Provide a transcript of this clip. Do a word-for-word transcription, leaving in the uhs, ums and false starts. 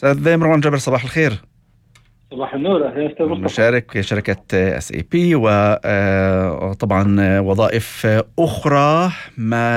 أستاذ مروان جابر، صباح الخير. صباح النور، أهلا أستاذ مصطفى. مشارك شركة اس اي بي وطبعا وظائف أخرى، ما